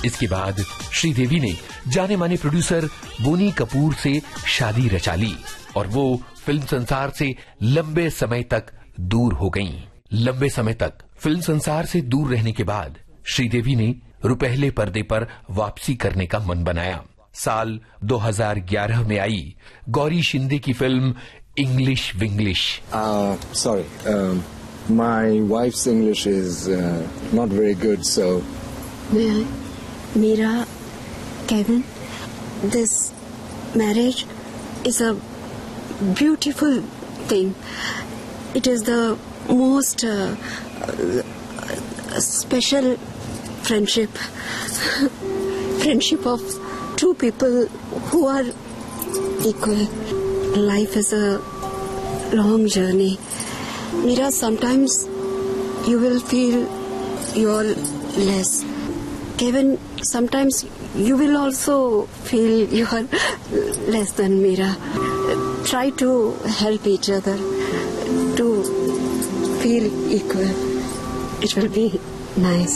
इसके बाद श्रीदेवी ने जाने माने प्रोड्यूसर बोनी कपूर से शादी रचा ली और वो फिल्म संसार से लंबे समय तक दूर हो गईं। लंबे समय तक फिल्म संसार से दूर रहने के बाद श्रीदेवी ने रुपहले पर्दे पर वापसी करने का मन बनाया। साल 2011 में आई गौरी शिंदे की film English Vinglish. Sorry, my wife's English is not very good, so. Meera, Kevin, this marriage is a beautiful thing. It is the most special friendship of two people who are equal. Life is a long journey. Meera, sometimes you will feel you're less. Kevin, sometimes you will also feel you are less than Meera. Try to help each other to feel equal. It will be nice.